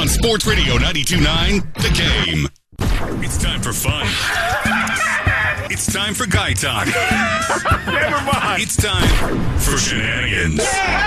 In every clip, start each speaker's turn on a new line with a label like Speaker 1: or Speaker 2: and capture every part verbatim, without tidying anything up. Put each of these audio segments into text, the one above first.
Speaker 1: on Sports Radio ninety-two point nine, The Game. It's time for fun. It's time for guy talk. Never mind. It's time for shenanigans.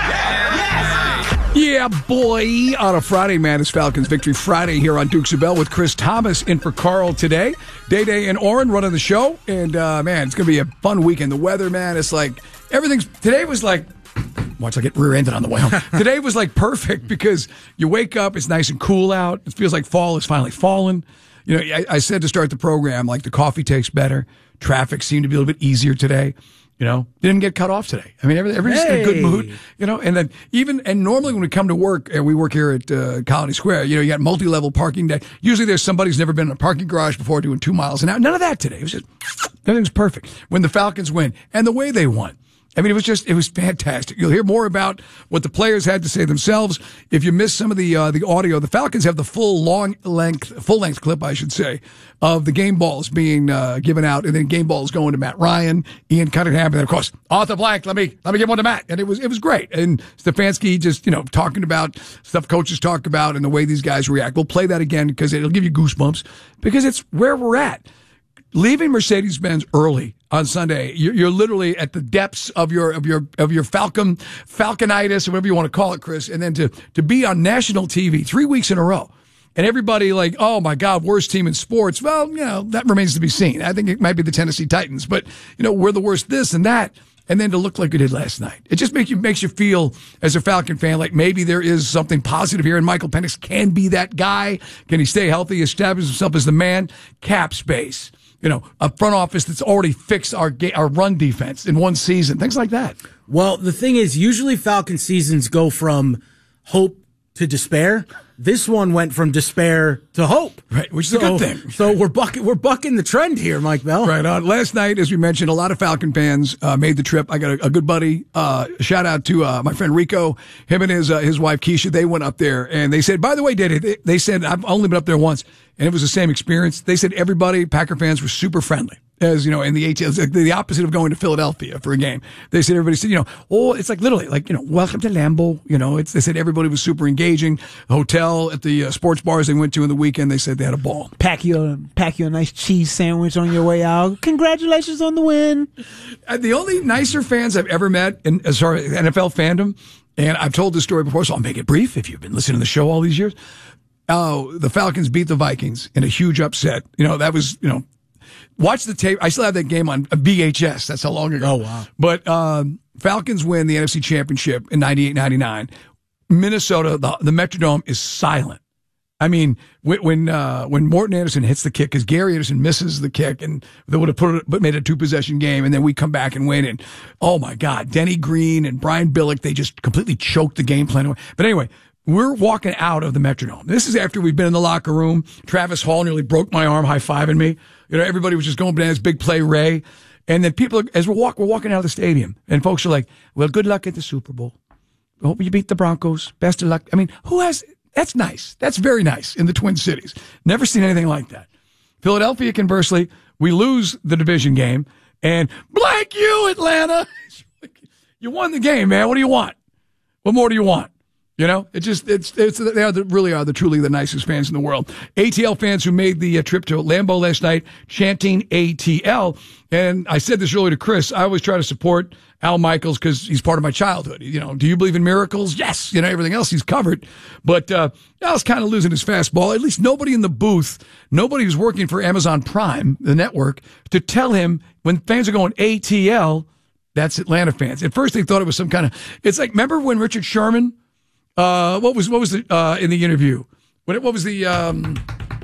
Speaker 2: Yeah, boy. On a Friday, man, it's Falcons Victory Friday here on Dukes of Bell with Chris Thomas in for Carl today. Day Day and Oren running the show. And, uh, man, it's going to be a fun weekend. The weather, man, it's like everything's. Today was like. Watch, I get rear-ended on the way home. Today was like perfect because you wake up, it's nice and cool out. It feels like fall is finally falling. You know, I, I said to start the program, like the coffee tastes better. Traffic seemed to be a little bit easier today. You know, didn't get cut off today. I mean, everybody's hey. in a good mood, you know, and then even, and normally when we come to work, and we work here at uh, Colony Square, you know, you got multi-level parking day. Usually there's somebody who's never been in a parking garage before doing two miles an hour. None of that today. It was just, everything's perfect. When the Falcons win, and the way they won. I mean, it was just, it was fantastic. You'll hear more about what the players had to say themselves. If you missed some of the, uh, the audio, the Falcons have the full long length, full length clip, I should say, of the game balls being, uh, given out, and then game balls going to Matt Ryan, Ian Cunningham, and then of course, Arthur Blank, let me, let me give one to Matt. And it was, it was great. And Stefanski just, you know, talking about stuff coaches talk about and the way these guys react. We'll play that again because it'll give you goosebumps because it's where we're at. Leaving Mercedes-Benz early on Sunday, you're, you're literally at the depths of your of your of your Falcon Falconitis or whatever you want to call it, Chris. And then to to be on national T V three weeks in a row, and everybody like, oh my God, worst team in sports. Well, you know that remains to be seen. I think it might be the Tennessee Titans, but you know we're the worst this and that. And then to look like we did last night, it just makes you makes you feel as a Falcon fan like maybe there is something positive here, and Michael Penix can be that guy. Can he stay healthy, establish himself as the man? Cap space. You know, a front office that's already fixed our ga- our run defense in one season, things like that.
Speaker 3: Well, the thing is, usually Falcon seasons go from hope to despair. This one went from despair to hope,
Speaker 2: right? Which is
Speaker 3: so,
Speaker 2: a good thing.
Speaker 3: So we're bucking we're bucking the trend here, Mike Bell.
Speaker 2: Right on. Last night, as we mentioned, a lot of Falcon fans uh, made the trip. I got a, a good buddy. Uh, shout out to uh, my friend Rico. Him and his uh, his wife Keisha. They went up there and they said, by the way, did it? They, they said I've only been up there once, and it was the same experience. They said everybody, Packer fans, were super friendly. As you know, in the A T L, it's like the opposite of going to Philadelphia for a game. They said everybody said, you know, oh, it's like literally like, you know, welcome to Lambeau. You know, it's, they said everybody was super engaging. The hotel at the uh, sports bars they went to in the weekend, they said they had a ball.
Speaker 4: Pack you, pack you a nice cheese sandwich on your way out. Congratulations on the win.
Speaker 2: Uh, the only nicer fans I've ever met in as far as N F L fandom, and I've told this story before, so I'll make it brief if you've been listening to the show all these years. Oh, the Falcons beat the Vikings in a huge upset. You know, that was, you know, watch the tape. I still have that game on V H S. That's how long ago.
Speaker 3: Oh, wow.
Speaker 2: But um, Falcons win the N F C Championship in ninety-eight ninety-nine. Minnesota, the, the Metrodome is silent. I mean, when when, uh, when Morton Anderson hits the kick, because Gary Anderson misses the kick, and they would have put it, but made it a two possession game, and then we come back and win. And oh my God, Denny Green and Brian Billick, they just completely choked the game plan away. But anyway, we're walking out of the Metrodome. This is after we've been in the locker room. Travis Hall nearly broke my arm, high fiving me. You know, everybody was just going bananas, big play, Ray. And then people, as we're, walk, we're walking out of the stadium, and folks are like, well, good luck at the Super Bowl. I hope you beat the Broncos. Best of luck. I mean, who has, that's nice. That's very nice in the Twin Cities. Never seen anything like that. Philadelphia, conversely, we lose the division game, and blank you, Atlanta. You won the game, man. What do you want? What more do you want? You know, it just, it's, it's, they are the, really are the truly the nicest fans in the world. A T L fans who made the uh, trip to Lambeau last night chanting A T L. And I said this earlier to Chris, I always try to support Al Michaels because he's part of my childhood. You know, do you believe in miracles? Yes. You know, everything else he's covered. But, uh, Al's kind of losing his fastball. At least nobody in the booth, nobody who's working for Amazon Prime, the network, to tell him when fans are going A T L, that's Atlanta fans. At first they thought it was some kind of, it's like, remember when Richard Sherman, Uh, what was, what was the, uh, in the interview? What, what was the, um,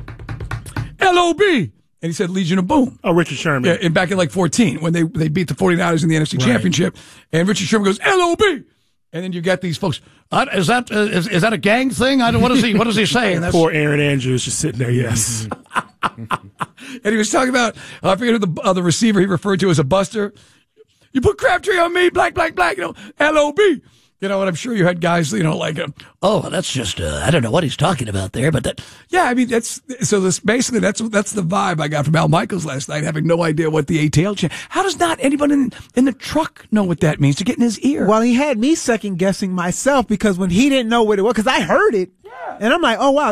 Speaker 2: L O B? And he said Legion of Boom.
Speaker 5: Oh, Richard Sherman.
Speaker 2: Yeah, and back in like fourteen, when they, they beat the forty-niners in the N F C
Speaker 5: right.
Speaker 2: Championship. And Richard Sherman goes, L O B! And then you get these folks, uh, is that, uh, is, is that a gang thing? I don't, what is he, what is he saying? That's...
Speaker 5: Poor Aaron Andrews just sitting there, yes.
Speaker 2: And he was talking about, uh, I forget who the, uh, the receiver he referred to as a buster. You put Crabtree on me, black, black, black, you know, L O B. You know, and I'm sure you had guys, you know, like, uh, oh, that's just, uh, I don't know what he's talking about there, but that, yeah, I mean, that's, so this, basically, that's, that's the vibe I got from Al Michaels last night, having no idea what the A T L chant. How does not anybody in, in the truck know what that means to get in his ear?
Speaker 4: Well, he had me second guessing myself because when he didn't know what it was, because I heard it, yeah. And I'm like, oh, wow.